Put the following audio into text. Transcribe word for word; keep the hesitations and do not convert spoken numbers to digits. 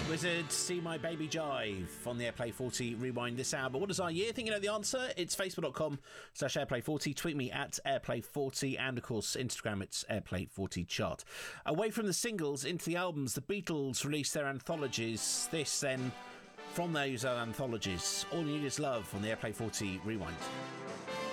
Wizard, See My Baby Jive on the Airplay forty Rewind this hour. But what is our year? Think you know the answer? It's facebook.com slash airplay forty. Tweet me at airplay forty. And, of course, Instagram, it's airplay forty chart. Away from the singles into the albums, the Beatles released their anthologies. This, then, from those anthologies, All You Need Is Love on the Airplay forty Rewind.